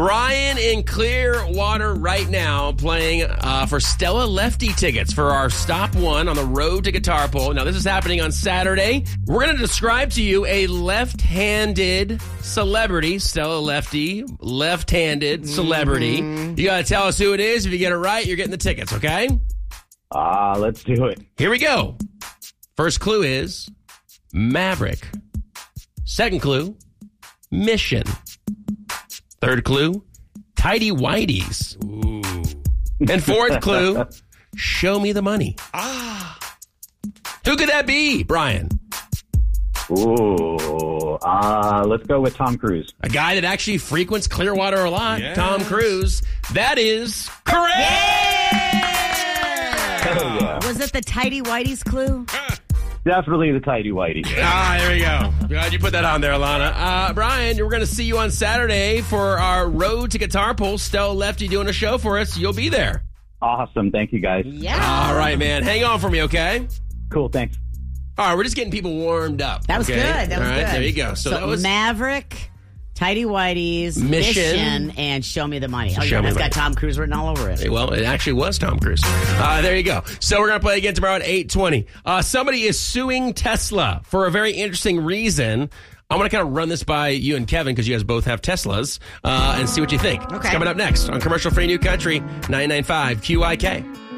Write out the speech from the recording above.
Brian in Clearwater right now playing for Stella Lefty tickets for our Stop One on the Road to Guitar Pole. Now, this is happening on Saturday. We're going to describe to you a left-handed celebrity. Stella Lefty, left-handed celebrity. You got to tell us who it is. If you get it right, you're getting the tickets, okay? Let's do it. Here we go. First clue is Maverick. Second clue, Mission. Third clue, Tidy Whities. Ooh. And fourth clue, Show Me the Money. Who could that be, Brian? Ooh, let's go with Tom Cruise. A guy that actually frequents Clearwater a lot, Yes. Tom Cruise. That is correct! Hell yeah. Was it the Tidy Whities clue? Definitely the Tidy Whitey. There we go. Glad you put that on there, Alana. Brian, we're going to see you on Saturday for our Road to Guitar Pole. Stella Lefty doing a show for us. You'll be there. Awesome. Thank you, guys. Yeah. All right, man. Hang on for me, okay? Cool. Thanks. All right, we're just getting people warmed up. That was okay? good. That was All right, good. there you go. So that was Maverick, Tidy Whities, Mission, and Show Me the Money. Oh, Show yeah, Me that's the got Tom Cruise written all over it. Well, it actually was Tom Cruise. There you go. So we're going to play again tomorrow at 8:20. Somebody is suing Tesla for a very interesting reason. I'm going to kind of run this by you and Kevin because you guys both have Teslas and see what you think. Okay. It's coming up next on Commercial Free New Country 99.5 QIK.